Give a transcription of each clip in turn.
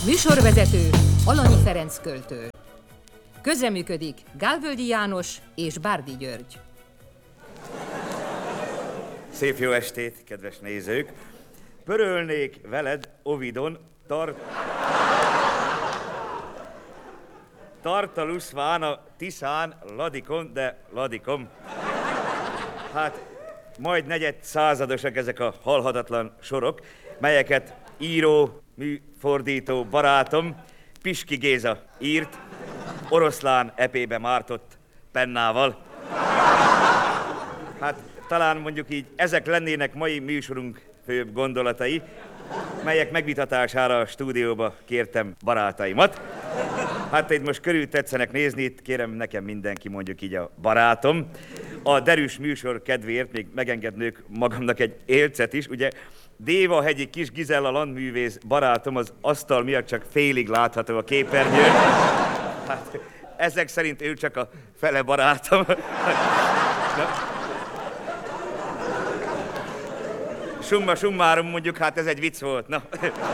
Műsorvezető Alanyi Ferenc költő. Közreműködik Gálvölgyi János és Bárdi György. Szép jó estét, kedves nézők! Pörölnék veled Ovidon tartaluszván a Tiszán ladikon, de ladikom. Hát, majd negyedszázadosak ezek a halhatatlan sorok, melyeket író, műfordító barátom Piski Géza írt, oroszlán epébe mártott pennával. Hát talán mondjuk így ezek lennének mai műsorunk főbb gondolatai, melyek megvitatására a stúdióba kértem barátaimat. Hát itt most körül tetszenek nézni, itt kérem nekem mindenki mondjuk így a barátom. A derűs műsor kedvéért még megengednök magamnak egy élcet is, ugye Dévahegyi Kis Gizella landművész barátom az asztal miatt csak félig látható a képernyőn. Hát ezek szerint ő csak a fele barátom. Summa summarum mondjuk, hát ez egy vicc volt, na.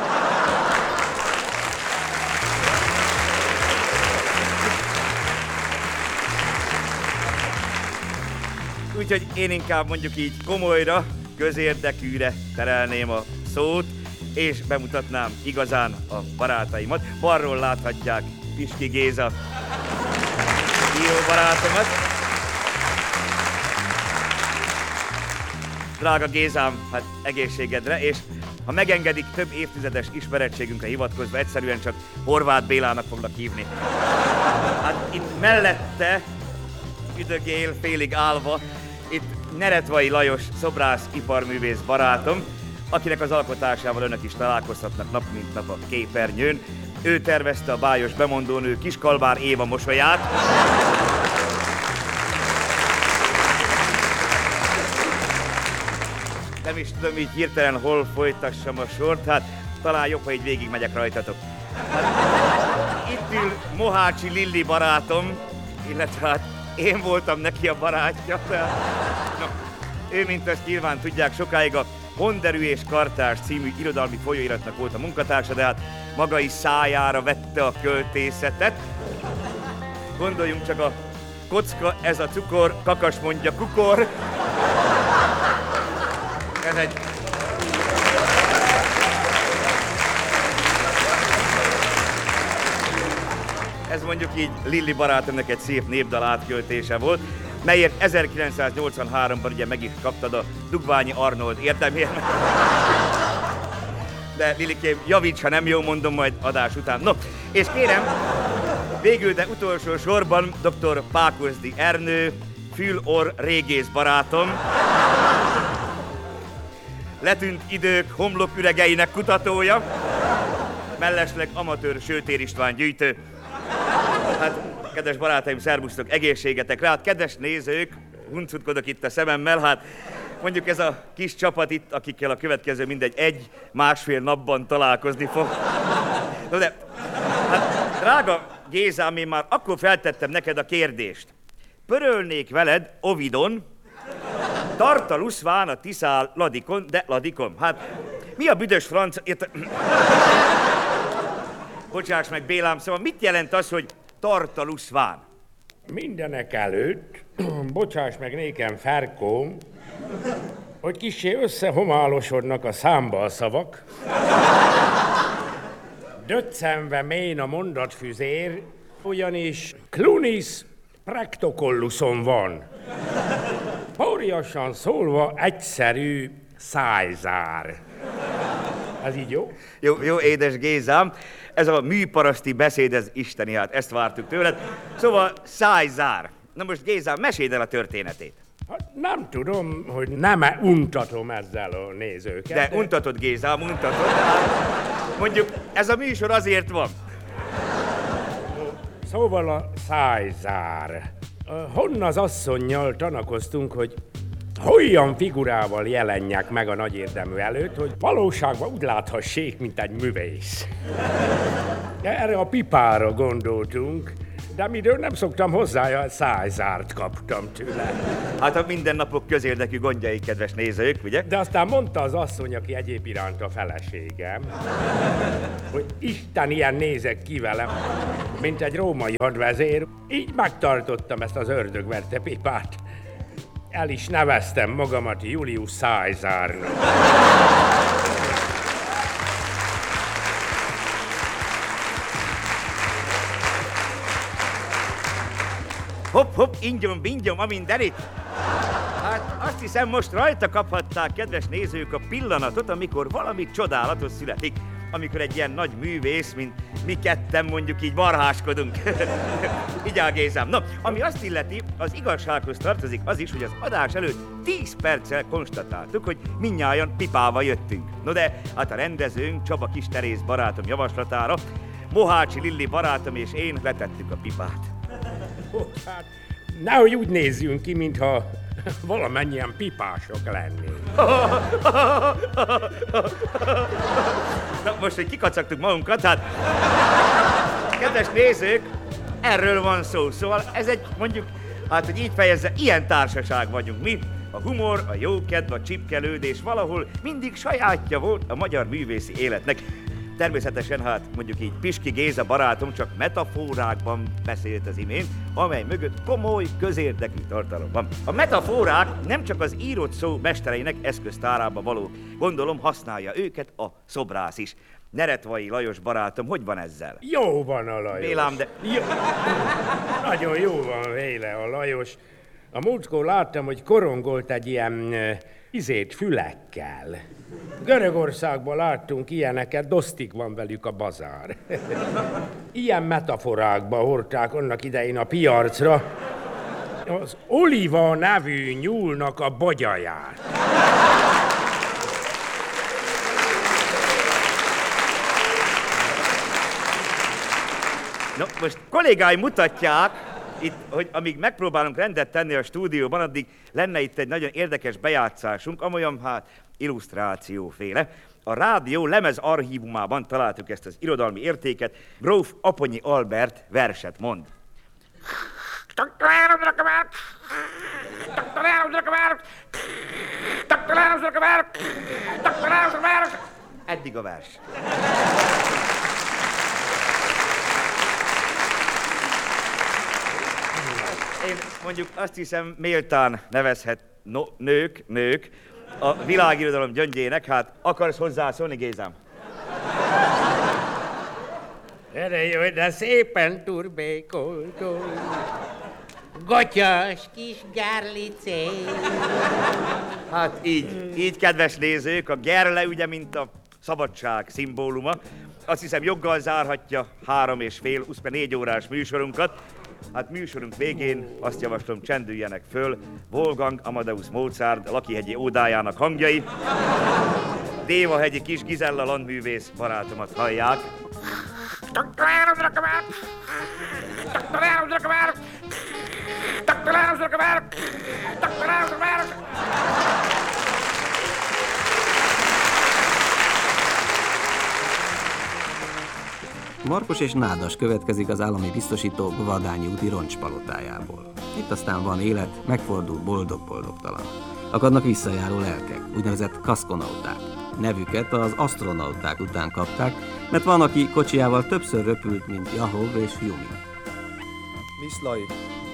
Úgyhogy én inkább mondjuk így komolyra, közérdekűre terelném a szót, és bemutatnám igazán a barátaimat. Balról láthatják Piski Géza író barátomat. Drága Gézám, hát egészségedre, és ha megengedik, több évtizedes ismerettségünkre hivatkozva egyszerűen csak Horváth Bélának foglak hívni. Hát itt mellette üdögél, félig állva, itt Neretvai Lajos szobrász iparművész barátom, akinek az alkotásával önök is találkozhatnak nap mint nap a képernyőn. Ő tervezte a bájos bemondónő Kiskalmár Éva mosolyát. Nem is tudom így hirtelen hol folytassam a sort, hát talán jobb, ha így végigmegyek rajtatok. Hát, itt ül Mohácsi Lilli barátom, illetve hát én voltam neki a barátja. No, ő, mint ezt nyilván tudják, sokáig a Honderű és Kartárs című irodalmi folyóiratnak volt a munkatársa, de hát maga is szájára vette a költészetet. Gondoljunk csak a kocka, ez a cukor, kakas mondja kukor. Ez egy... Ez mondjuk így Lilli barátomnak egy szép népdal átköltése volt, melyért 1983-ban ugye meg is kaptad a Dugványi Arnold érdemért. De Lillikém, javíts, ha nem jól mondom, majd adás után. No, és kérem, végül, de utolsó sorban dr. Pákozdi Ernő, fül-orr régész barátom, letűnt idők homloküregeinek kutatója, mellesleg amatőr Sőtér István gyűjtő. Hát, kedves barátaim, szervusztok, egészségetekre. Hát, kedves nézők, huncutkodok itt a szememmel, hát mondjuk ez a kis csapat itt, akikkel a következő mindegy másfél napban találkozni fog. No de, hát, drága Gézám, én már akkor feltettem neked a kérdést. Pörölnék veled Ovidon, tartaluszván a Tiszán ladikon, de ladikom. Hát, mi a büdös franc... Bocsáss meg, Bélám, szóval mit jelent az, hogy tartaluszván? Mindenek előtt, bocsáss meg nékem, Ferkóm, hogy kissé összehomálosodnak a számba a szavak. Döccenve mén a mondatfüzér, ugyanis Clunis Practocolluson van. Póriasan szólva egyszerű szájzár. Ez így jó? Jó, édes Gézám, ez a műparaszti beszéd, ez isteni, hát ezt vártuk tőled. Szóval szájzár. Na most Gézám, meséld el a történetét. Hát nem tudom, hogy nem-e untatom ezzel a nézőket. De untatod, Gézám, untatod. Mondjuk ez a műsor azért van. Szóval a szájzár. Honnan az asszonnyal tanakoztunk, hogy olyan figurával jelenjek meg a nagy érdemű előtt, hogy valóságban úgy láthassék, mint egy művész. Erre a pipára gondoltunk, De miről nem szoktam hozzá, szájzárt kaptam tőle. Hát a mindennapok közérdekű gondjai, kedves nézők, ugye? De aztán mondta az asszony, aki egyéb iránt a feleségem, hogy Isten ilyen nézek ki velem, mint egy római hadvezér. Így megtartottam ezt az ördögverte pipát. El is neveztem magamat Julius Szájzárnak. Hopp, ingyom, a mindenit. Hát azt hiszem, most rajta kaphatták, kedves nézők, a pillanatot, amikor valami csodálatos születik. Amikor egy ilyen nagy művész, mint mi ketten mondjuk így marháskodunk. Igyál Gézám. No, ami azt illeti, az igazsághoz tartozik az is, hogy az adás előtt 10 perccel konstatáltuk, hogy mindnyájan pipával jöttünk. No de, hát a rendezőnk, Csaba Kis Teréz barátom javaslatára, Mohácsi Lilli barátom és én letettük a pipát. Hát, nehogy úgy nézzünk ki, mintha valamennyien pipások lennénk. Na most, hogy kikacagtuk magunkat, hát... Kedves nézők, erről van szó. Szóval ez egy, mondjuk, hát hogy így fejezze, ilyen társaság vagyunk mi. A humor, a jókedv, a csipkelődés valahol mindig sajátja volt a magyar művészi életnek. Természetesen, hát mondjuk így Piski Géza barátom csak metaforákban beszélt az imént, amely mögött komoly, közérdekű tartalom van. A metaforák nem csak az írott szó mestereinek eszköztárába való, gondolom használja őket a szobrász is. Neretvai Lajos barátom, hogy van ezzel? Jó van a Lajos. Vélám, de... Nagyon jó van véle a Lajos. A múltkor láttam, hogy korongolt egy ilyen fülekkel. Görögországban láttunk ilyeneket, dosztig van velük a bazár. Ilyen metaforákba hordták annak idején a piacra az Oliva nevű nyúlnak a bagyaját. No, most kollégáim mutatják, itt, hogy amíg megpróbálunk rendet tenni a stúdióban, addig lenne itt egy nagyon érdekes bejátszásunk, amolyan, hát, illusztrációféle. A rádió lemez archívumában találtuk ezt az irodalmi értéket. Gróf Aponyi Albert verset mond. Eddig a vers. Én mondjuk azt hiszem, méltán nevezhet nők a világirodalom gyöngyének. Hát akarsz hozzászólni, Gézám? Erre jó, de szépen turbékoltól. Gatyás kis gerlicé. Hát így, kedves nézők, a gerle ugye, mint a szabadság szimbóluma. Azt hiszem, joggal zárhatja 3,5, 4 órás műsorunkat. Hát műsorunk végén azt javaslom, csendüljenek föl Wolfgang Amadeus Mozart Lakihegyi ódájának hangjai. Dévahegyi Kis Gizella landművész barátomat hallják. Markos és Nádas következik az állami biztosító Gvadányi úti roncspalotájából. Itt aztán van élet, megfordul boldog-boldogtalan. Akadnak visszajáró lelkek, úgynevezett kaszkonauták. Nevüket az asztronauták után kapták, mert van, aki kocsijával többször röpült, mint Jahov és Jumi. Viszlai.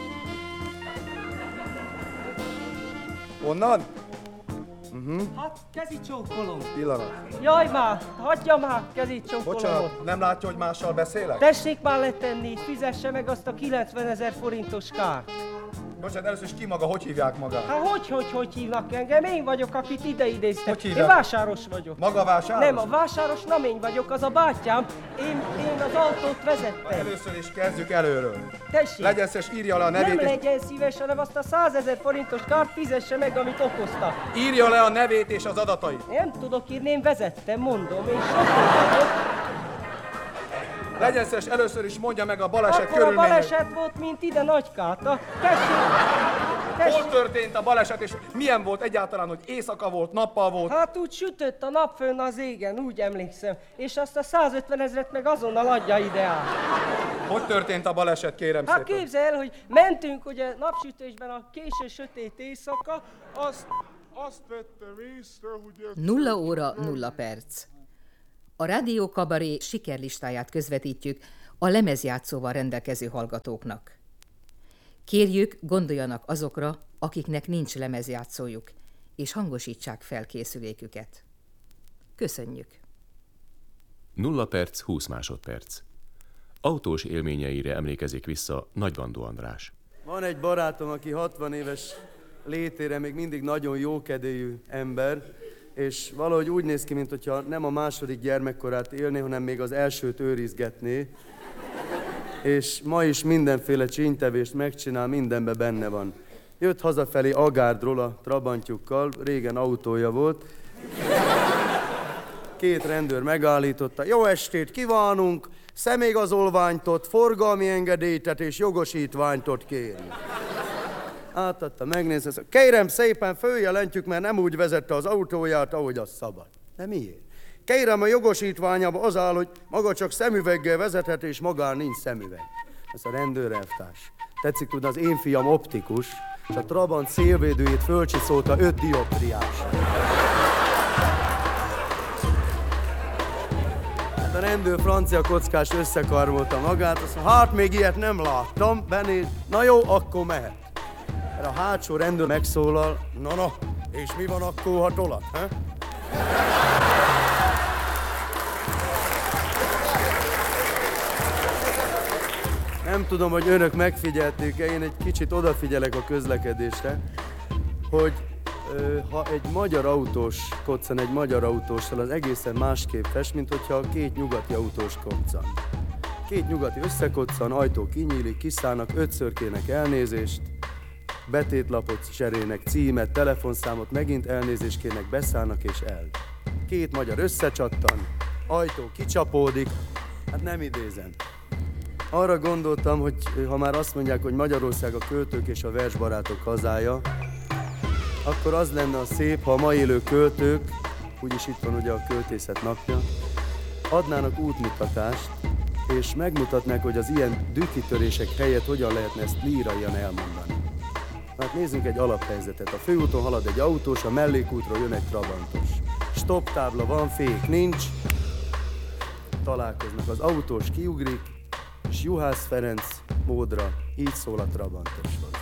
Onnan? Hát, kezi csókolom. Pillanat. Jaj már, hagyja már, kezi csókolom. Bocsánat, nem látja, hogy mással beszélek? Tessék már letenni, fizesse meg azt a 90 000 forintos kárt. Bocsánat, először is ki maga, hogy hívják magát? Hát hogy hívnak engem? Én vagyok, akit ide idéztek. Hogy hívják? Én vásáros vagyok. Maga vásáros? Nem, a vásáros nem én vagyok, az a bátyám. Én az autót vezettem. Először is kezdjük előről. Tessék. Legyen szíves, írja le a nevét. Nem legyen szíves, hanem azt a 100 000 forintos kárt fizesse meg, amit okozta. Írja le a nevét és az adatait. Nem tudok írni, én vezettem, mondom, én sofőr vagyok. Legyen szíves, először is mondja meg a baleset Akkor körülményeit. a baleset volt, mint ide Nagykáta. Tessék! Hol történt a baleset, és milyen volt egyáltalán, hogy éjszaka volt, nappal volt? Hát úgy sütött a nap fönn az égen, úgy emlékszem. És azt a 150 000 meg azonnal adja ide át. Hogy történt a baleset, kérem Hát szépen? képzelj el, hogy mentünk ugye napsütésben a késő sötét éjszaka, Azt vettem észre, hogy ez 0 óra 0 perc. A Rádió Kabaré sikerlistáját közvetítjük a lemezjátszóval rendelkező hallgatóknak. Kérjük, gondoljanak azokra, akiknek nincs lemezjátszójuk, és hangosítsák fel készüléküket. Köszönjük! 0 perc, 20 másodperc. Autós élményeire emlékezik vissza Nagyvandó András. Van egy barátom, aki 60 éves létére még mindig nagyon jókedélyű ember, és valahogy úgy néz ki, mintha nem a második gyermekkorát élné, hanem még az elsőt őrizgetné. És ma is mindenféle csínytevést megcsinál, mindenben benne van. Jött hazafelé Agárdról a trabantjukkal, régen autója volt. 2 rendőr megállította. Jó estét kívánunk, személyigazolványtot, forgalmi engedélyt és jogosítványt kérni. Átadta, megnézte, kérem szépen följelentjük, mert nem úgy vezette az autóját, ahogy az szabad. De miért? Kérem, a jogosítványában az áll, hogy maga csak szemüveggel vezethet, és magán nincs szemüveg. Ez a rendőrelvtárs. Tetszik tudni, az én fiam optikus, és a Trabant szélvédőjét fölcsiszolta 5 dioptriás. Hát a rendőr francia kockás összekarmolta magát, azt mondta, hát még ilyet nem láttam, benéz, na jó, akkor mehet. Erre a hátsó rendőr megszólal, na, és mi van akkor, ha tolat, he? Nem tudom, hogy önök megfigyelték-e, én egy kicsit odafigyelek a közlekedésre, hogy ha egy magyar autós koccan egy magyar autóssal, az egészen másképp fest, mint hogyha 2 nyugati autós koccan. 2 nyugati összekoccan, ajtó kinyílik, kiszállnak, 5-ször kérnek elnézést, betétlapot cserélnek, címet, telefonszámot, megint elnézést kérnek, beszállnak és el. 2 magyar összecsattan, ajtó kicsapódik, hát nem idézem. Arra gondoltam, hogy ha már azt mondják, hogy Magyarország a költők és a versbarátok hazája, akkor az lenne a szép, ha a ma élő költők, úgyis itt van ugye a költészet napja, adnának útmutatást, és megmutatnák, hogy az ilyen dühkitörések helyett hogyan lehetne ezt líraian elmondani. Hát nézzünk egy alaphelyzetet. A főúton halad egy autós, a mellékútról jön egy trabantos. Stop tábla van, fék nincs. Találkoznak, az autós kiugrik, és Juhász Ferenc módra így szól a trabantoshoz.